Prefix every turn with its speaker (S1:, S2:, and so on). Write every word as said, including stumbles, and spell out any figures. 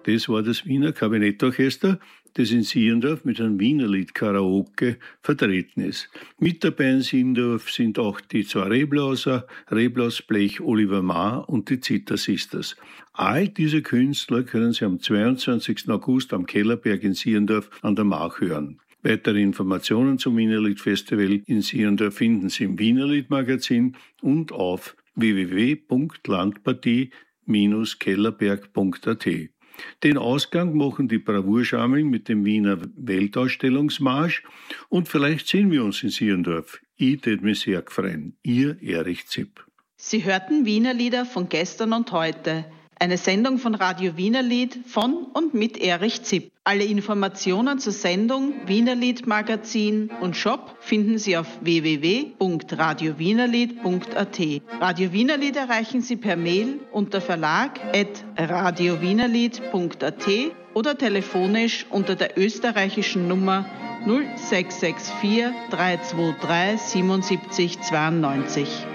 S1: Das war das Wiener Kabinettorchester, das in Sierndorf mit einem Wienerlied Karaoke vertreten ist. Mit dabei in Sierndorf sind auch die zwei Reblaser, Reblausblech, Oliver Maar und die Zither Sisters. All diese Künstler können Sie am zweiundzwanzigsten August am Kellerberg in Sierndorf an der Mach hören. Weitere Informationen zum Wienerlied-Festival in Sierndorf finden Sie im Wienerlied-Magazin und auf w w w punkt landpartie Bindestrich kellerberg punkt a t. Den Ausgang machen die Bravourschammeln mit dem Wiener Weltausstellungsmarsch und vielleicht sehen wir uns in Sierndorf. Ich tät mich sehr freuen. Ihr Erich Zipp.
S2: Sie hörten Wienerlieder von gestern und heute. Eine Sendung von Radio Wienerlied von und mit Erich Zipp. Alle Informationen zur Sendung, Wienerlied Magazin und Shop finden Sie auf w w w punkt radio wienerlied punkt a t. Radio Wienerlied erreichen Sie per Mail unter verlag at radio wienerlied punkt a t oder telefonisch unter der österreichischen Nummer null sechs sechs vier drei zwei drei sieben sieben zwei zwei.